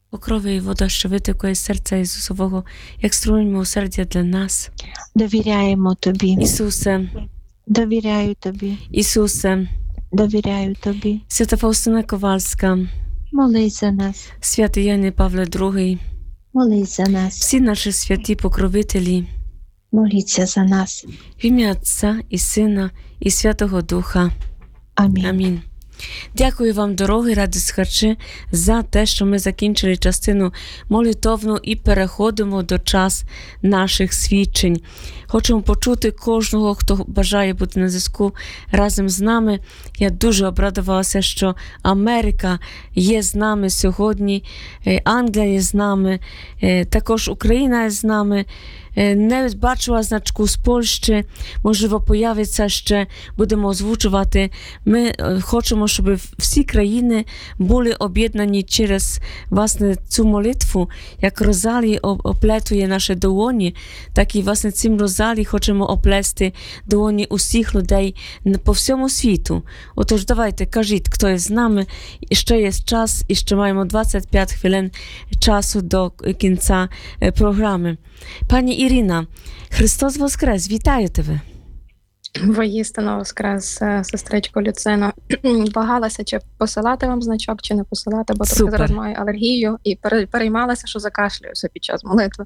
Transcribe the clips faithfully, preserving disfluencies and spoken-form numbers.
Покрови і вода, що витікає з серця Ісусового, як струмінь милосердя для нас. Довіряємо Тобі. Ісусе, Довіряю Тобі. Ісусе, Довіряю Тобі. Свята Фаустина Ковальська, Молись за нас. святий Ян Павле другий, Молись за нас. всі наші святі покровителі, Моліться за нас. в ім'я Отця і Сина і Святого Духа. Амінь. Амінь. Дякую вам, дорогі радіослухачі, за те, що ми закінчили частину молитовну і переходимо до час наших свідчень. Хочемо почути кожного, хто бажає бути на зв'язку разом з нами. Я дуже обрадувалася, що Америка є з нами сьогодні, Англія є з нами, також Україна є з нами. Не бачила значку з Польщі, можливо, появиться ще, будемо озвучувати. Ми хочемо, щоб всі країни були об'єднані через, власне, цю молитву, як Розалій оплетує наші долоні, так і, власне, цим Розалій хочемо оплести долоні усіх людей по всьому світу. Отож, давайте, кажіть, хто є з нами, ще є час, і ще маємо двадцять п'ять хвилин часу до кінця програми. Пані Ірина, Христос Воскрес, вітаю тебе. Воістину Воскрес, сестричко Люцино. Вагалася, чи посилати вам значок, чи не посилати, бо трохи зараз маю алергію і переймалася, що закашлююся під час молитви.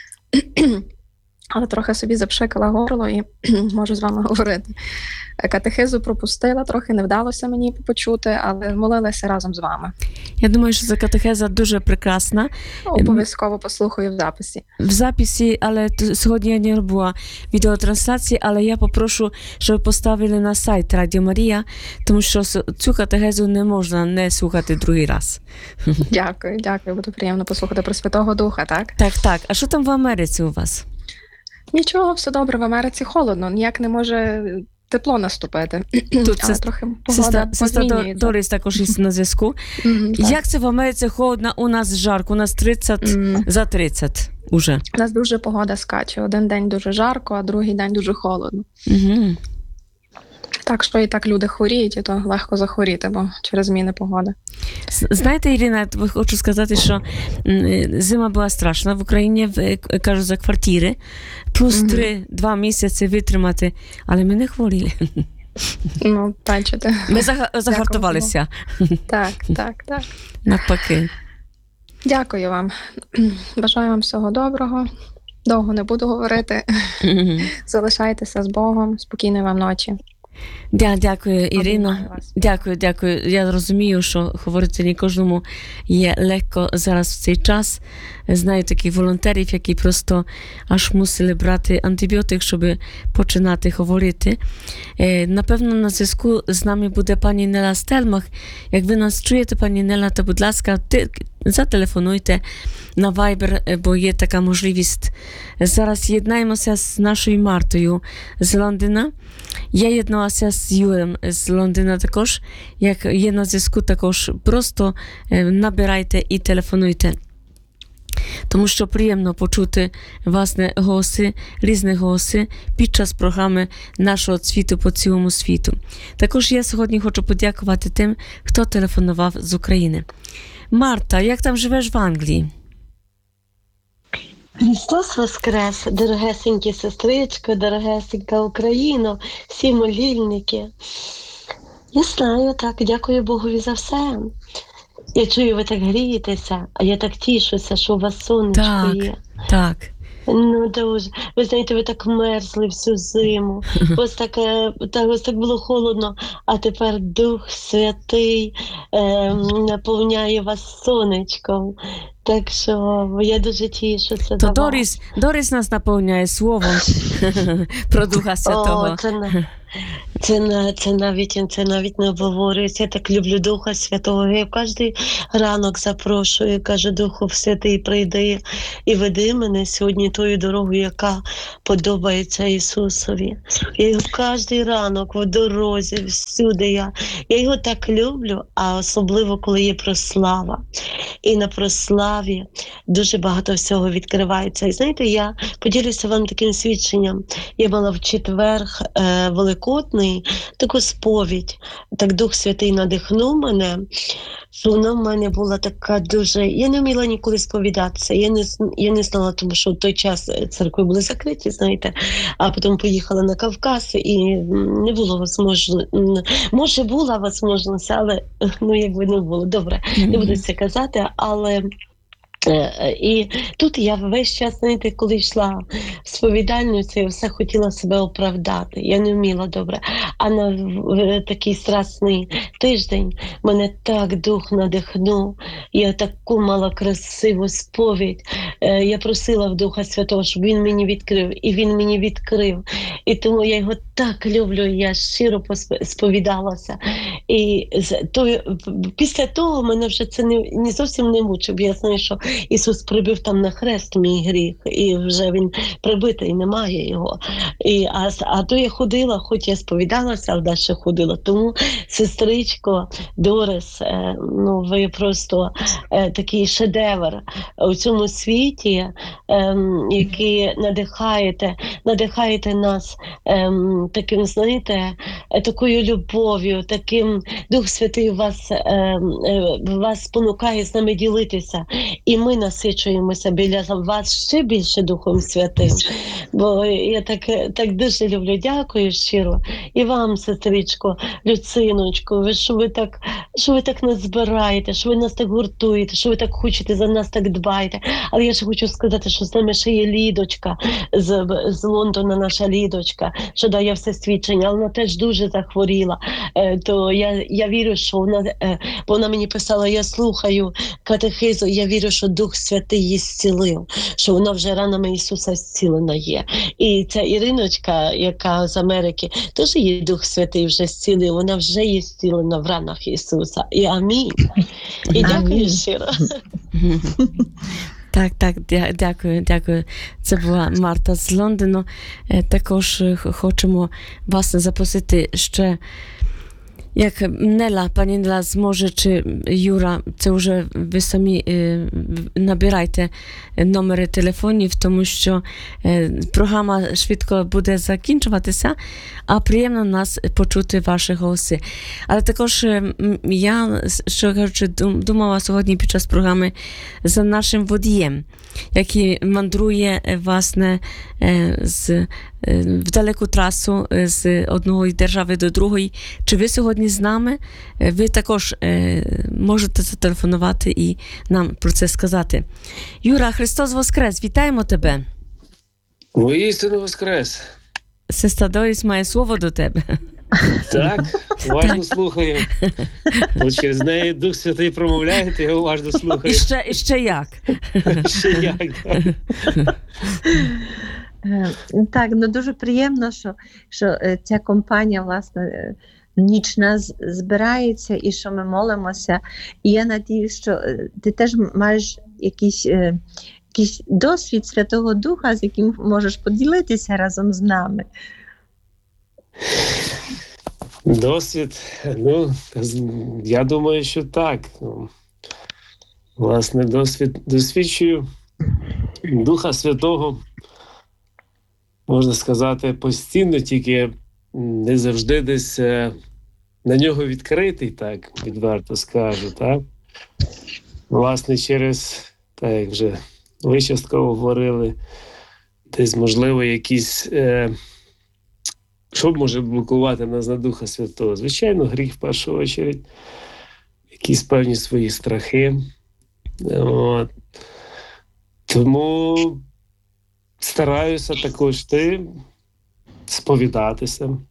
Але трохи собі запшикала горло і можу з вами говорити. Катехизу пропустила, трохи не вдалося мені почути, але молилася разом з вами. Я думаю, що ця катехеза дуже прекрасна. Обов'язково послухаю в записі. В записі, але сьогодні я не робила відеотрансляції, але я попрошу, щоб поставили на сайт Радіо Марія, тому що цю катехезу не можна не слухати другий раз. Дякую, дякую. Буде приємно послухати про Святого Духа, так? Так, так. А що там в Америці у вас? Нічого, все добре, в Америці холодно, ніяк не може тепло наступити. Тут Але це, трохи погода сестра Доріс також є на зв'язку. Mm, Як це в Америці холодно? У нас жарко, у нас тридцять mm. за тридцять уже. У нас дуже погода скаче. Один день дуже жарко, а другий день дуже холодно. Mm-hmm. Так що і так люди хворіють, і то легко захворіти, бо через зміни погоди. Знаєте, Ірина, хочу сказати, що зима була страшна. В Україні, кажуть, за квартири. Плюс три, mm-hmm. два місяці витримати. Але ми не хворіли. Ну, бачите. Ми загартувалися. Так, так, так. Навпаки. Дякую вам. Бажаю вам всього доброго. Довго не буду говорити. Mm-hmm. Залишайтеся з Богом. Спокійної вам ночі. Дя, дякую, Ірино. Дякую, дякую. Я розумію, що говорити не кожному є легко зараз в цей час. Знаю таких волонтерів, які просто аж мусили брати антибіотик, щоб починати говорити. Напевно, на зв'язку з нами буде пані Нела Стельмах. Як ви нас чуєте, пані Нела, то, будь ласка, зателефонуйте на Viber, бо є така можливість. Зараз єднаємося з нашою Мартою з Лондона. Я єдналася з Юрем з Лондона також. Як є на зв'язку, також просто набирайте і телефонуйте. Тому що приємно почути, власне, голоси, різні голоси під час програми нашого світу по цілому світу. Також я сьогодні хочу подякувати тим, хто телефонував з України. Марта, як там живеш в Англії? Христос Воскрес, дорогесенькі сестричко, дорогесенька Україно, всі молільники. Я знаю, так, дякую Богові за все. Я чую, ви так грієтеся, а я так тішуся, що у вас сонечко так, є. Так, Ну, дуже. Ви знаєте, ви так мерзли всю зиму. Ось так, так, ось так було холодно, а тепер Дух Святий е, наповняє вас сонечком. Так що я дуже тішуся. То Доріс, Доріс нас наповняє словом про Духа Святого. О, це, це, це, навіть, це навіть не обговорюється. Я так люблю Духа Святого. Я кожен ранок запрошую, кажу, Духу Святий, прийди і веди мене сьогодні тою дорогою, яка подобається Ісусові. Я його кожен ранок в дорозі, всюди я. Я його так люблю, а особливо, коли є прослава. І на прославі дуже багато всього відкривається. І знаєте, я поділюся вам таким свідченням. Я мала в четвер е, Великодний, такий, таку сповідь. Так Дух Святий надихнув мене, що вона в мене була така дуже... Я не вміла ніколи сповідатися. Я не, я не знала, тому що в той час церкви були закриті, знаєте, а потім поїхала на Кавказ, і не було можливості. Може, була можливість, але ну, якби не було. Добре, не буду це казати, але... І тут я весь час, знаєте, коли йшла сповідальницею, я все хотіла себе оправдати. Я не вміла добре. А на в такий страсний тиждень мене так Дух надихнув. Я таку мала красиву сповідь. Я просила в Духа Святого, щоб він мені відкрив. І він мені відкрив. І тому я його так люблю, я щиро сповідалася. І після того мене вже це не, не зовсім не мучив. Я знаю, що Ісус прибив там на хрест мій гріх, і вже він прибитий, немає його. І, а, а то я ходила, хоч я сповідалася, але далі ходила. Тому, сестричко Дорис, е, ну ви просто е, такий шедевр у цьому світі, е, який надихаєте, надихаєте нас е, таким, знаєте, такою любов'ю, таким Дух Святий вас, е, е, вас спонукає з нами ділитися. І ми насичуємося біля вас ще більше Духом Святим. Бо я так, так дуже люблю. Дякую щиро. І вам, сестричко, Люциночко, ви, що ви так, що ви так нас збираєте, що ви нас так гуртуєте, що ви так хочете, за нас так дбаєте. Але я ще хочу сказати, що з нами ще є Лідочка, з, з Лондона наша Лідочка, що дає все свідчення, але вона теж дуже захворіла. Е, то я, я вірю, що вона, е, бо вона мені писала, я слухаю катехизу, я вірю, що Дух Святий її зцілив, що вона вже ранами Ісуса зцілена є. І ця Іриночка, яка з Америки, теж її Дух Святий вже зцілив, вона вже є зцілена в ранах Ісуса. І амінь. І дякую щиро. Так, так, дя- дякую, дякую. Це була Марта з Лондону. Е, Також е, х- хочемо вас запросити ще, як Нела, пані Нела зможе, чи Юра, це вже ви самі е, в- набирайте номери телефонів, тому що е, програма швидко буде закінчуватися, а приємно нас почути ваші голоси. Але також е, м, я, що кажучи, дум- думала сьогодні під час програми за нашим водієм, який мандрує, е, власне, е, з, е, в далеку трасу е, з одної держави до другої. Чи ви сьогодні з нами? Е, Ви також е, можете зателефонувати і нам про це сказати. Юра, Христос Воскрес, вітаємо тебе. Воістину воскрес. Сестра Доріс має слово до тебе. Так, уважно слухаю. От через неї Дух Святий промовляє, ти його уважно І слухаєш. ще, і ще як? Ще як. так. Е, Так, ну дуже приємно, що, що е, ця компанія, власне, е, нічна з- збирається і що ми молимося. І я надіюсь, що е, ти теж маєш якийсь, е, якийсь досвід Святого Духа, з яким можеш поділитися разом з нами. Досвід, ну, з- я думаю, що так. Ну, власне, досвід, досвідчую Духа Святого, можна сказати, постійно, тільки не завжди десь е, на нього відкритий, так, відверто скажу, так. Власне, через, так як вже ви частково говорили, десь, можливо, якісь, е, що може блокувати нас на Духа Святого? Звичайно, гріх в першу чергу, якісь певні свої страхи. От. Тому стараюся також ти сповідатися,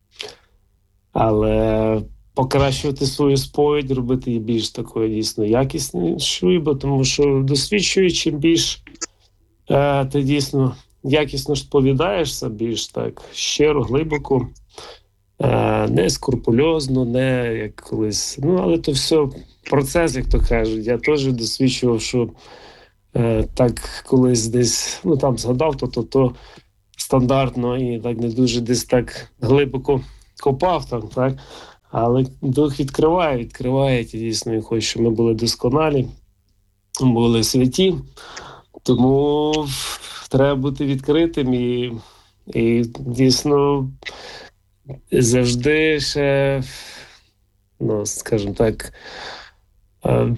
але покращувати свою сповідь, робити її більш такою дійсно якіснішою, бо тому що досвідчуючи, чим більш е, ти дійсно якісно сповідаєшся, більш так щиро, глибоко, е, не скрупульозно, не як колись. Ну, але то все процес, як то кажуть. Я теж досвідчував, що е, так колись десь, ну там згадав, то то, то стандартно і так не дуже десь так глибоко копав там, так. Але Дух відкриває, відкриває, і дійсно він хоче, щоб ми були досконалі, були святі. Тому треба бути відкритим і, і дійсно завжди ще, ну, скажімо так, е,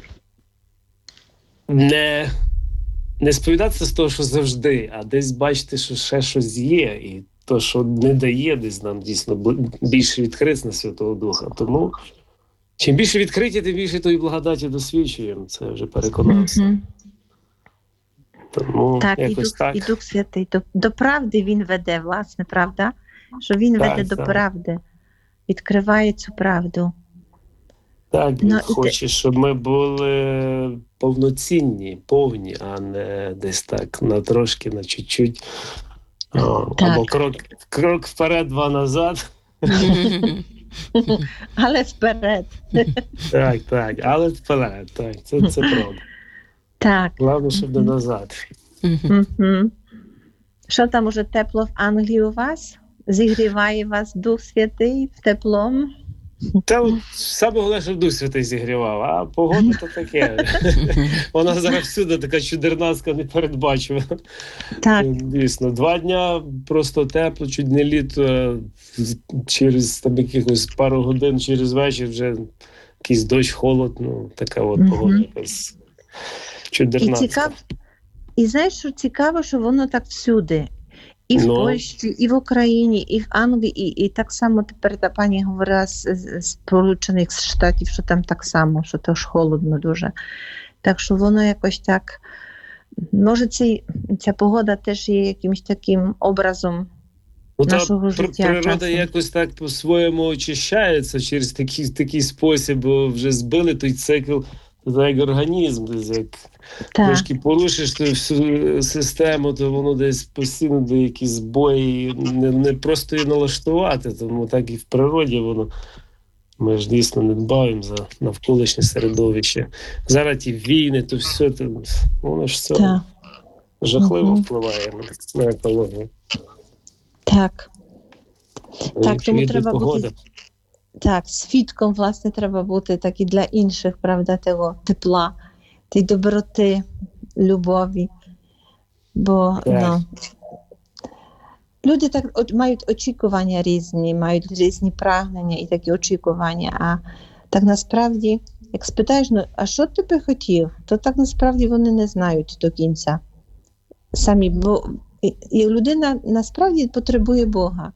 не, не сповідатися з того, що завжди, а десь бачити, що ще щось є, і то, що не дає десь нам дійсно більше відкрити на Святого Духа. Тому чим більше відкриті, тим більше тої благодаті досвідчуємо. Це вже переконався. Мгм. Тому Так, і якось Дух, так. і Дух Святий. До, до правди він веде, власне, правда? Що він Так, веде до так. правди, відкриває цю правду. Так, він Ну, і хоче, щоб ми були повноцінні, повні, а не десь так на трошки, на чуть-чуть. О, Так. або крок, крок вперед, два назад. Але вперед. Так, так, але вперед, так, це, це правда. Так. Головне, щоб не назад. Мгм. Що там уже тепло в Англії у вас? Зігріває вас Дух Святий теплом? Та от саме головне, щоб Дух Святий зігрівав, а погода то таке. Вона зараз всюди така чудернацька, непередбачувана. Так. Дійсно, два дня просто тепло, чуть не літо, через там якихось пару годин через вечір вже якийсь дощ, холод, ну така от Мгм. погода якась І чудернацька. цікаво, і знаєш, що цікаво, що воно так всюди. І в Ну. Польщі, і в Україні, і в Англії, і, і так само тепер та пані говорила з, з Сполучених Штатів, що там так само, що то ж холодно дуже. Так що воно якось так, може цей, ця погода теж є якимось таким образом. Ну, та нашого пр- життя природа часом. якось так по-своєму очищається через такий, такий спосіб, бо вже збили той цикл, це як організм, десь як Так, трошки порушиш ту всю систему, то воно десь постійно де якісь збої, не, не просто її налаштувати, тому так і в природі воно. Ми ж дійсно не дбаємо за навколишнє середовище. Зараз ті війни, то все, то, воно ж все так, жахливо Мгм. впливає на, на екологію. так. Ну, Так, тому відповідно, треба погода. бути так, свідком, власне, треба бути так і для інших, правда, того тепла, тієї доброти, любові. Бо Так. ну, люди так от, мають очікування різні, мають різні прагнення і такі очікування. А так насправді, як спитаєш, ну, а що ти би хотів, то так насправді вони не знають до кінця. Самі, бо і, і людина насправді потребує Бога.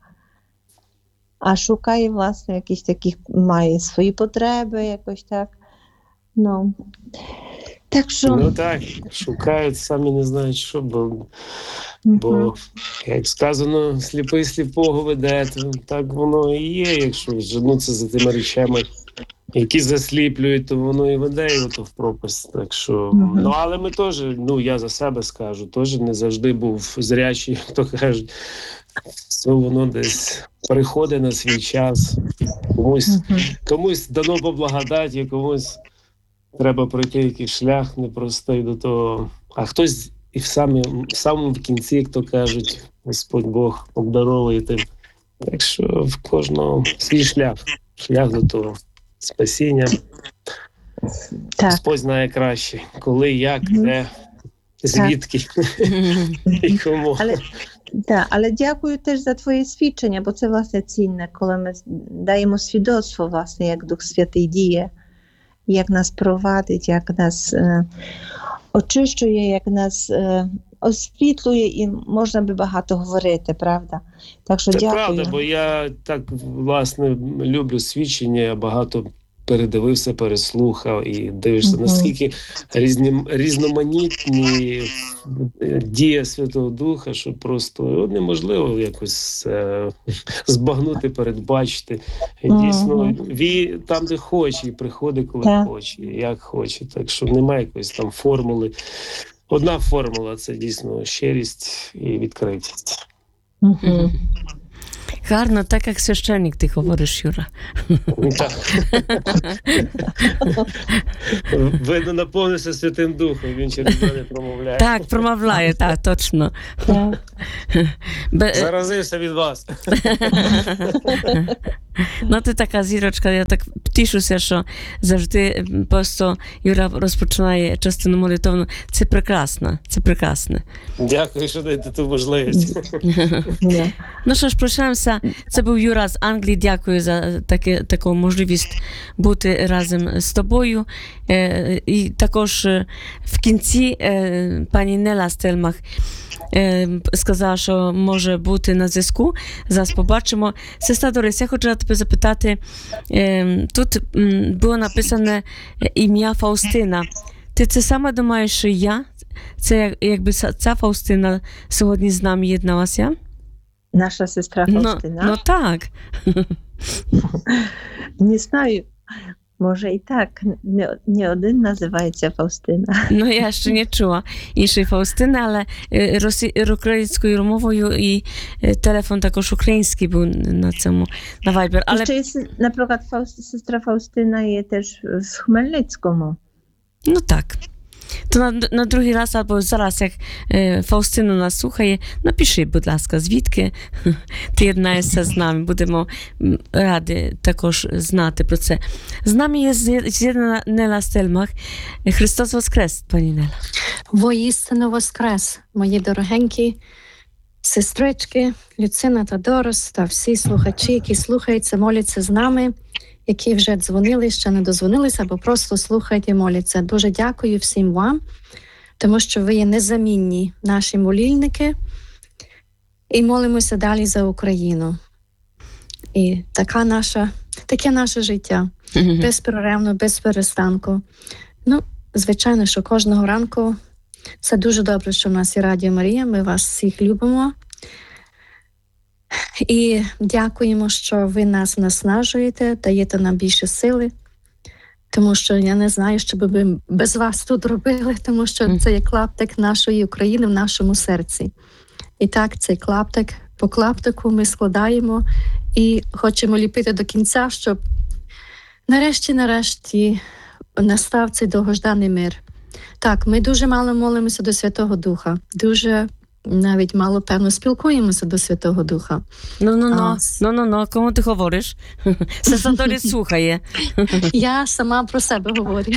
А шукає, власне, якісь таких, має свої потреби, якось так. Ну, так що, Ну так, шукають, самі не знають, що, бо, мгм. бо як сказано, сліпий сліпого веде, то так воно і є, якщо женуться за тими речами, які засліплюють, то воно і веде його то в пропасть. Так що, Мгм. ну але ми теж, ну я за себе скажу, теж не завжди був зрячий, як то кажуть. Все воно десь приходить на свій час. Комусь, Мгм. комусь дано по благодаті, комусь треба пройти якийсь шлях непростий до того. А хтось і в самі, в самому кінці, як то кажуть, Господь Бог обдаровує тим. Так що в кожного свій шлях, шлях до того спасіння. Так. Господь знає краще, коли, як, Мгм. де, звідки і кому. Але, да, але дякую теж за твоє свідчення, бо це, власне, цінне, коли ми даємо свідоцтво, власне, як Дух Святий діє, як нас провадить, як нас е, очищує, як нас е, освітлює, і можна би багато говорити, правда? Так що Це дякую. правда, бо я так, власне, люблю свідчення, я багато передивився, переслухав і дивишся, Мгм. наскільки різні, різноманітні дії Святого Духа, що просто неможливо якось е, збагнути, передбачити. І дійсно, Мгм. він там, де хоче, і приходить, коли Так. хоче, і як хоче. Так що немає якоїсь там формули. Одна формула – це дійсно щирість і відкритість. Мгм. Гарно, так як священник ти говориш, Юра. Так. Видно, наповнився Святим Духом, він через мене промовляє. Так, промовляє, так, точно. Так. Бе- Заразився від вас. Ну, ти така зірочка, я так тішуся, що завжди просто Юра розпочинає частину молитовну. Це прекрасно, це прекрасно. Дякую, що даєте ту можливість. Ну що ж, прощаємося. Це був Юра з Англії. Дякую за таке, таку можливість бути разом з тобою. Е, і також в кінці е, пані Нела Стельмах е, сказала, що може бути на зв'язку. Зараз побачимо. Сестра Дорис, я хочу тебе запитати. Е, тут м, було написане ім'я Фаустина. Ти це саме думаєш, що я? Це якби ця Фаустина сьогодні з нами єдналася? Наша сестра Фаустина? Ну, ну так. Не знаю. Може і так. Не, не один називається Фаустина. Ну, я ще не чула іншої Фаустини, але росі... українською мовою і телефон також український був на цьому, на Viber. Але... Ще є, наприклад, Фауст... сестра Фаустина є теж в Хмельницькому. Ну так. То на, на другий раз або зараз, як е, Фаустина нас слухає, напиши, будь ласка, звідки ти єднаєшся з нами. Будемо раді також знати про це. З нами є з'єднана Нела Стельмах. Христос Воскрес, пані Нела. Воістину Воскрес, мої дорогенькі сестрички, Люцина та Дорос, та всі слухачі, які слухаються, моляться з нами, які вже дзвонили, ще не дозвонилися, або просто слухають і моляться. Дуже дякую всім вам, тому що ви є незамінні наші молільники, і молимося далі за Україну. І така наша, таке наше життя, безперервно, без перестанку. Ну, звичайно, що кожного ранку це дуже добре, що в нас є Радіо Марія, ми вас всіх любимо. І дякуємо, що ви нас наснажуєте, даєте нам більше сили, тому що я не знаю, що би ми без вас тут робили, тому що це є клаптик нашої України в нашому серці. І так, цей клаптик, по клаптику ми складаємо і хочемо ліпити до кінця, щоб нарешті-нарешті настав цей довгожданий мир. Так, ми дуже мало молимося до Святого Духа, дуже навіть мало, певно, спілкуємося до Святого Духа. Ну-ну-ну, ну-ну-ну, кому ти говориш? Сестра Дорис слухає. Я сама про себе говорю.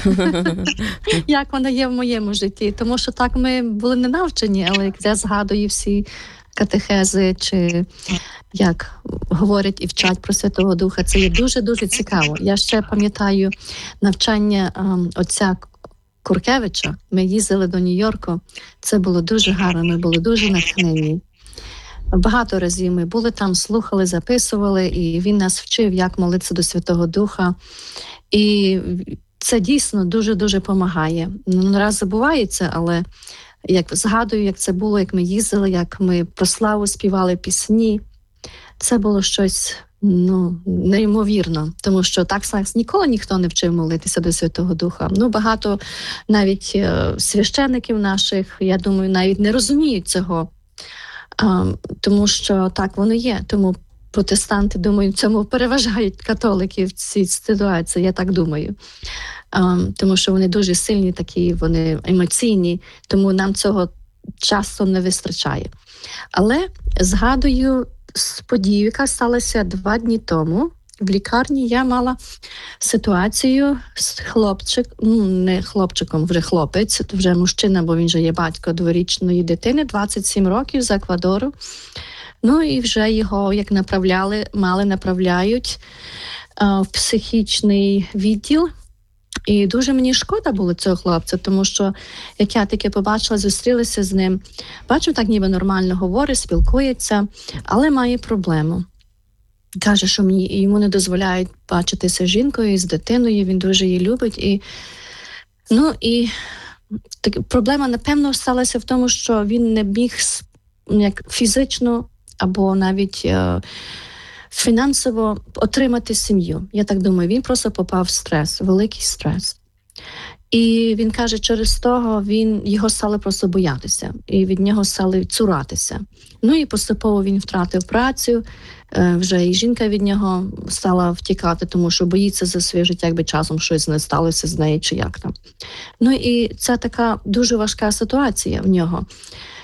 Як воно є в моєму житті. Тому що так ми були не навчені, але як я згадую всі катехези, чи як говорять і вчать про Святого Духа, це є дуже-дуже цікаво. Я ще пам'ятаю навчання ем, отця Куркевича. Ми їздили до Нью-Йорку. Це було дуже гарно, ми були дуже натхнені. Багато разів ми були там, слухали, записували, і він нас вчив, як молитися до Святого Духа. І це дійсно дуже-дуже допомагає. Ну, раз забувається, але як згадую, як це було, як ми їздили, як ми про славу співали пісні, це було щось, ну, неймовірно, тому що так нас ніколи ніхто не вчив молитися до Святого Духа. Ну, багато навіть е, священиків наших, я думаю, навіть не розуміють цього, е, тому що так воно є. Тому протестанти, думаю, цьому переважають католиків в цій ситуації, я так думаю. Е, тому що вони дуже сильні такі, вони емоційні, тому нам цього часто не вистачає. Але згадую подію, яка сталася два дні тому. В лікарні я мала ситуацію з хлопчик, ну не хлопчиком, вже хлопець, вже мужчина, бо він вже є батько дворічної дитини, двадцять сім років, з Еквадору. Ну і вже його, як направляли, мали направляють а, в психічний відділ. І дуже мені шкода було цього хлопця, тому що, як я таки побачила, зустрілася з ним, бачу, так ніби нормально говорить, спілкується, але має проблему. Каже, що мені, йому не дозволяють бачитися з жінкою, з дитиною, він дуже її любить. І, ну, і так, проблема, напевно, сталася в тому, що він не міг як фізично або навіть е, фінансово отримати сім'ю. Я так думаю, він просто попав в стрес, великий стрес. І він каже, через того він, його стали просто боятися, і від нього стали цуратися. Ну і поступово він втратив працю, вже і жінка від нього стала втікати, тому що боїться за своє життя, якби часом щось не сталося з нею чи як там. Ну і це така дуже важка ситуація в нього.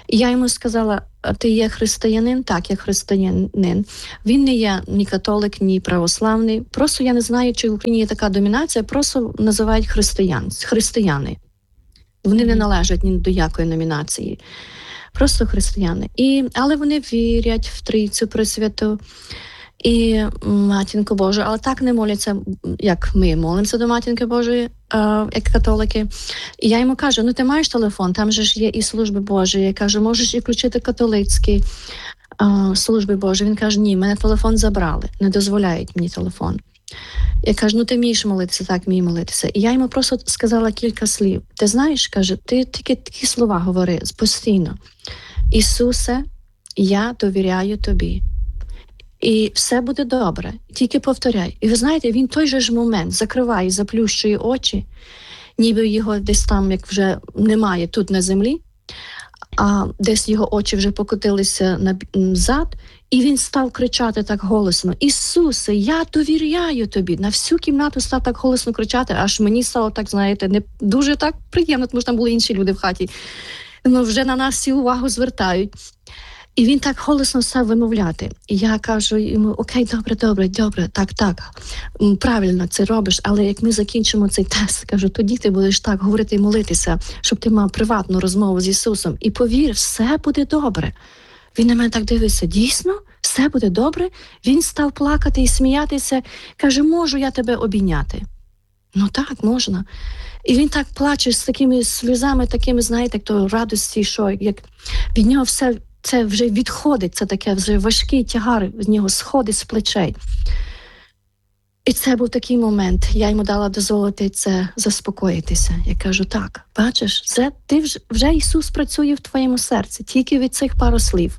І я йому сказала, а ти є християнин? Так, я християнин. Він не є ні католик, ні православний. Просто я не знаю, чи в Україні є така домінація, просто називають християн, християни. Вони не належать ні до якої номінації. Просто християни. І, але вони вірять в Трійцю Пресвяту і Матінку Божу, але так не моляться, як ми молимося до Матінки Божої, як католики. І я йому кажу, ну ти маєш телефон, там же ж є і служби Божі. Я кажу, можеш і включити католицькі служби Божі. Він каже, ні, мене телефон забрали, не дозволяють мені телефон. Я кажу, ну ти вмієш молитися, так, вмію молитися. І я йому просто сказала кілька слів. Ти знаєш, каже, ти тільки такі слова говори постійно. Ісусе, я довіряю тобі. І все буде добре. Тільки повторяй. І ви знаєте, він той же ж момент закриває, заплющує очі, ніби його десь там, як вже немає тут на землі, а десь його очі вже покотилися назад, і він став кричати так голосно: Ісусе, я довіряю тобі. На всю кімнату став так голосно кричати, аж мені стало так, знаєте, не дуже так приємно, тому що там були інші люди в хаті. Ну, вже на нас всі увагу звертають. І він так голосно став вимовляти. І я кажу йому, окей, добре, добре, добре, так, так, правильно це робиш, але як ми закінчимо цей тест, кажу, тоді ти будеш так говорити і молитися, щоб ти мав приватну розмову з Ісусом. І повір, все буде добре. Він на мене так дивиться, дійсно? Все буде добре? Він став плакати і сміятися, каже, можу я тебе обійняти? Ну так, можна. І він так плаче з такими сльозами, такими, знаєте, як то радості, що як від нього все це вже відходить, це таке вже важкий тягар з нього сходить з плечей. І це був такий момент, я йому дала дозволити це заспокоїтися. Я кажу, так, бачиш, це, ти вже, вже Ісус працює в твоєму серці, тільки від цих пару слів.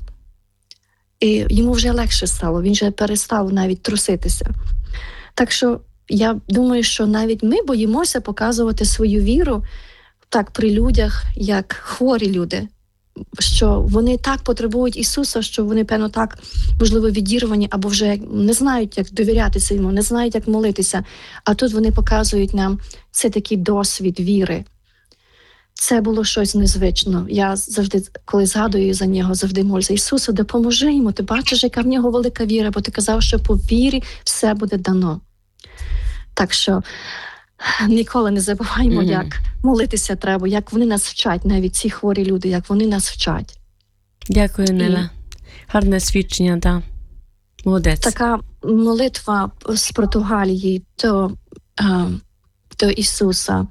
І йому вже легше стало, він вже перестав навіть труситися. Так що я думаю, що навіть ми боїмося показувати свою віру так при людях, як хворі люди, що вони так потребують Ісуса, що вони, певно, так, можливо, відірвані, або вже не знають, як довірятися йому, не знають, як молитися. А тут вони показують нам, це такий досвід віри. Це було щось незвично. Я завжди, коли згадую за нього, завжди молюся. Ісусе, допоможи йому, ти бачиш, яка в нього велика віра, бо ти казав, що по вірі все буде дано. Так що ніколи не забуваємо, mm-hmm. як молитися треба, як вони нас вчать, навіть ці хворі люди, як вони нас вчать. Дякую, Неля. І... гарне свідчення, да. Молодець. Така молитва з Португалії до, а, до Ісуса.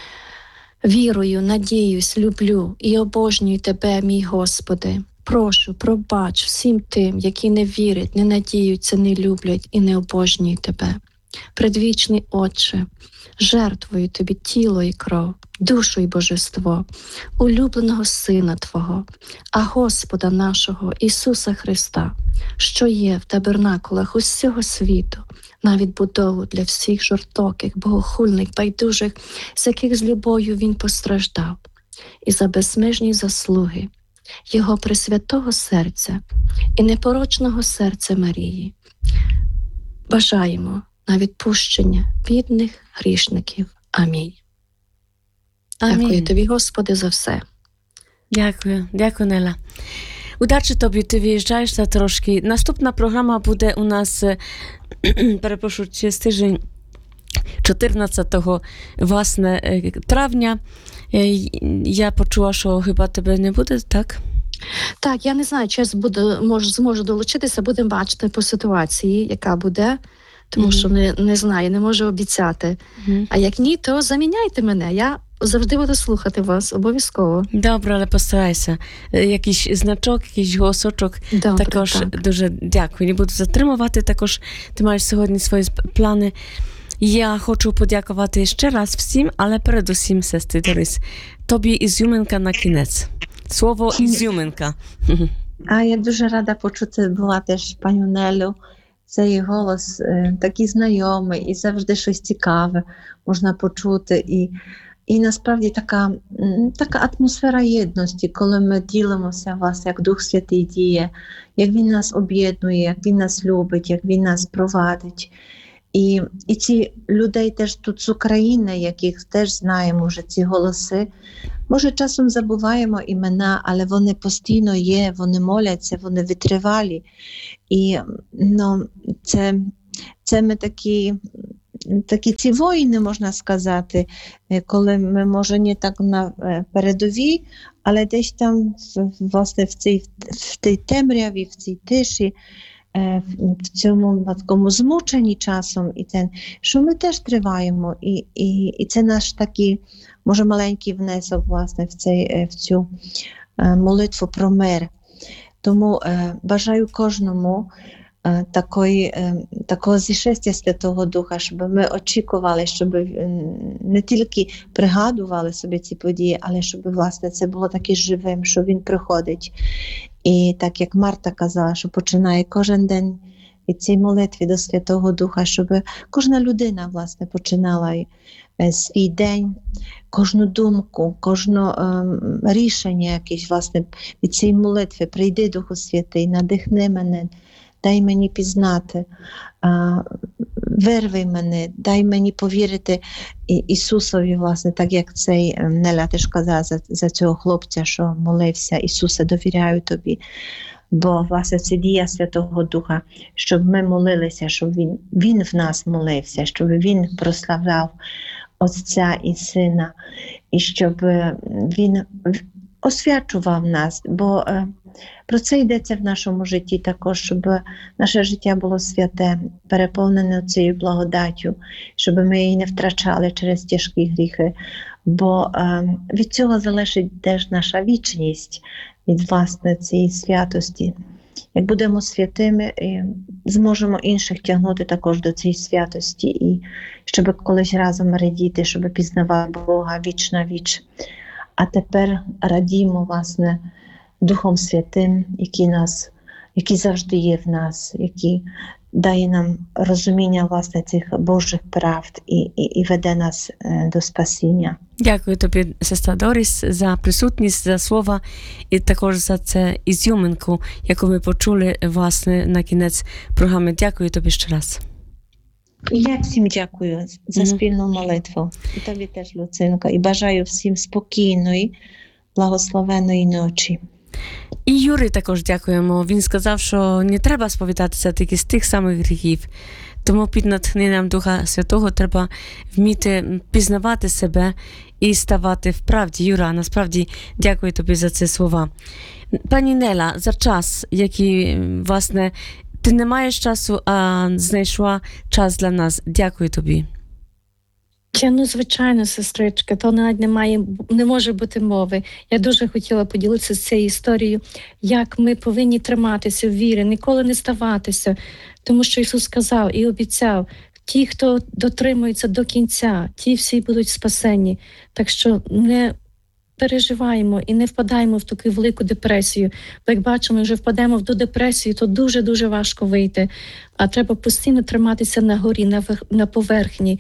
Вірую, надіюсь, люблю і обожнюю Тебе, мій Господи. Прошу, пробач всім тим, які не вірять, не надіються, не люблять і не обожнюють Тебе. Предвічний Отче, жертвую Тобі тіло і кров, душу і божество, улюбленого Сина Твого, а Господа нашого Ісуса Христа, що є в табернакулах усього світу, на відбудову для всіх жорстоких, богохульних, байдужих, з яких з любов'ю Він постраждав, і за безмежні заслуги Його пресвятого серця і непорочного серця Марії. Бажаємо на відпущення бідних грішників. Амінь. Амінь. Дякую Тобі, Господи, за все. Дякую, дякую, Неля. Удачі тобі, ти виїжджаєш за трошки. Наступна програма буде у нас, перепрошую, через тиждень, чотирнадцятого власне, травня. Я почула, що хіба тебе не буде, так? Так, я не знаю, чи я буду, можу, зможу долучитися, будемо бачити по ситуації, яка буде, тому mm-hmm. що не, не знаю, не можу обіцяти. Mm-hmm. А як ні, то заміняйте мене, я завжди буду слухати вас, обов'язково. Добре, але постарайся. Якийсь значок, якийсь голосочок. Добре, також так. Дуже дякую. Не буду затримувати, також ти маєш сьогодні свої плани. Я хочу подякувати ще раз всім, але передусім, сестри Дорис, тобі ізюминка на кінець. Слово ізюминка. А я дуже рада почути була теж пані Нелю. Цей голос е, такий знайомий і завжди щось цікаве можна почути. І, і насправді така, така атмосфера єдності, коли ми ділимося, власне, як Дух Святий діє, як Він нас об'єднує, як Він нас любить, як Він нас провадить. І, і ці людей теж тут з України, яких теж знаємо вже ці голоси, може часом забуваємо імена, але вони постійно є, вони моляться, вони витривалі. І ну, це, це ми такі, такі ці воїни, можна сказати, коли ми, може, не так на передовій, але десь там, власне, в цій, в тій темряві, в цій тиші, в цьому такому змученні часом, і те, що ми теж триваємо, і, і, і це наш такий, може, маленький внесок, власне, в, цей, в цю молитву про мир. Тому е, бажаю кожному е, такої, е, такого зішестя Святого Духа, щоб ми очікували, щоб не тільки пригадували собі ці події, але щоб, власне, це було таке живим, що Він приходить. І так, як Марта казала, що починає кожен день від цієї молитви до Святого Духа, щоб кожна людина, власне, починала свій день, кожну думку, кожне е, рішення якесь, власне, від цієї молитви. Прийди, Духу Святий, надихни мене, дай мені пізнати, е, вирви мене, дай мені повірити Ісусові, власне, так як цей Неля теж казала за, за цього хлопця, що молився: Ісусе, довіряю Тобі. Бо, власне, це дія Святого Духа, щоб ми молилися, щоб Він, він в нас молився, щоб Він прославляв Отця і Сина, і щоб Він освячував нас, бо е, про це йдеться в нашому житті також, щоб наше життя було святе, переповнене цією благодаттю, щоб ми її не втрачали через тяжкі гріхи, бо е, від цього залежить теж наша вічність, від, власне, цієї святості. Як будемо святими, зможемо інших тягнути також до цієї святості, і щоб колись разом радіти, щоб пізнавати Бога віч на віч. А тепер радімо, власне, Духом Святим, який, нас, який завжди є в нас, який дає нам розуміння, власне, цих Божих правд і, і, і веде нас до спасіння. Дякую тобі, сестра Доріс, за присутність, за слова і також за це ізюминку, яку ми почули, власне, на кінець програми. Дякую тобі ще раз. І я всім дякую за mm-hmm. спільну молитву. І тобі теж, Люцинка. І бажаю всім спокійної, благословеної ночі. І Юрі також дякуємо. Він сказав, що не треба сповідатися тільки з тих самих гріхів. Тому під натхненням Духа Святого треба вміти пізнавати себе і ставати в правді. Юра, насправді дякую тобі за ці слова. Пані Нела, за час, який, власне, ти не маєш часу, а знайшла час для нас. Дякую тобі. Чи, ну, звичайно, сестричка, то навіть немає, не може бути мови. Я дуже хотіла поділитися з цією історією, як ми повинні триматися в вірі, ніколи не здаватися, тому що Ісус сказав і обіцяв: ті, хто дотримується до кінця, ті всі будуть спасені. Так що не переживаємо і не впадаємо в таку велику депресію. Бо, як бачимо, ми вже впадемо в ту депресію, то дуже-дуже важко вийти. А треба постійно триматися на горі, на, на поверхні.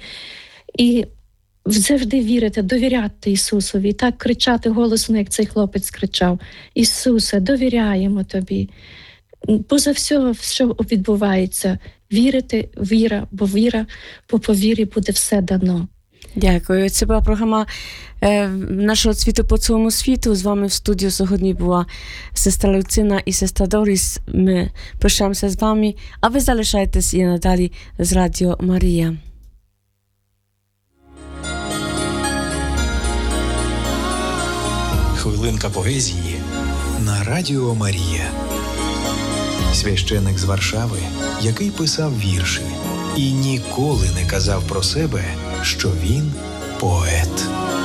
І завжди вірити, довіряти Ісусові. І так кричати голосно, як цей хлопець кричав: Ісусе, довіряємо Тобі. Поза всього, що відбувається, вірити, віра, бо віра, бо по вірі буде все дано. Дякую. Це була програма е, нашого світу по цілому світу. З вами в студії сьогодні була сестра Люцина і сестра Доріс. Ми прощаємося з вами, а ви залишайтесь і надалі з Радіо Марія. Хвилинка поезії на Радіо Марія. Священик з Варшави, який писав вірші і ніколи не казав про себе, що він поет.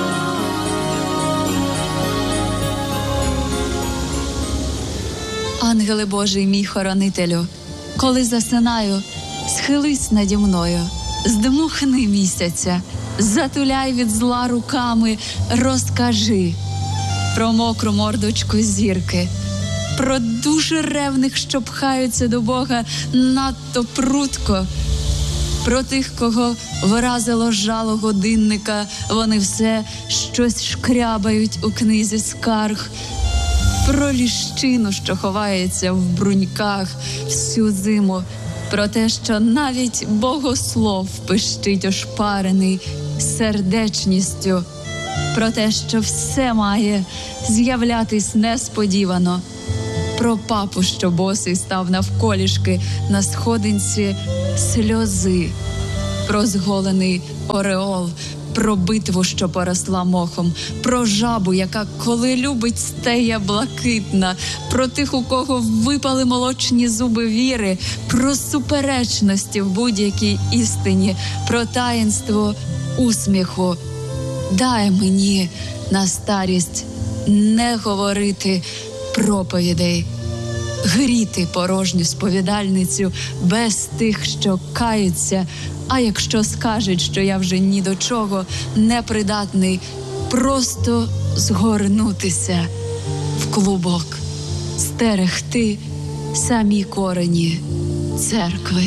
Ангеле Божий, мій хоронителю, коли засинаю, схились наді мною, здмухни місяця, затуляй від зла руками, розкажи про мокру мордочку зірки, про душі ревних, що пхаються до Бога надто прудко, про тих, кого вразило жало годинника, вони все щось шкрябають у книзі скарг, про ліщину, що ховається в бруньках всю зиму, про те, що навіть богослов пищить ошпарений сердечністю, про те, що все має з'являтись несподівано, про папу, що босий став навколішки на сходинці сльози, про зголений ореол, про битву, що поросла мохом, про жабу, яка, коли любить, стея блакитна, про тих, у кого випали молочні зуби віри, про суперечності в будь-якій істині, про таїнство усміху. Дай мені на старість не говорити проповідей, гріти порожню сповідальницю без тих, що каються, а якщо скажуть, що я вже ні до чого непридатний, просто згорнутися в клубок, стерегти самі корені церкви.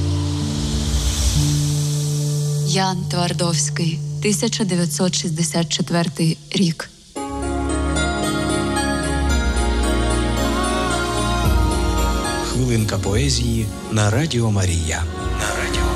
Ян Твардовський, тисяча дев'ятсот шістдесят четвертий рік. Хвилинка поезії на Радіо Марія. На Радіо